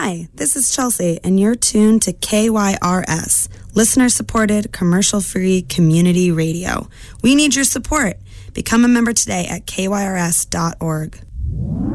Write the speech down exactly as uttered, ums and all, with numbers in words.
Hi, this is Chelsea, and you're tuned to K Y R S, listener-supported, commercial-free community radio. We need your support. Become a member today at K Y R S dot org.